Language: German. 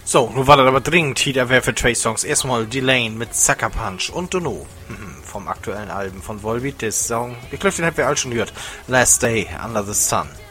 So, nun war das aber dringend hier wäre für zwei Songs. Erstmal Delane mit Sucker Punch und Dono vom aktuellen Album von Volbeat. Der Song, ich glaube, den habt ihr alle schon gehört. Last Day Under the Sun.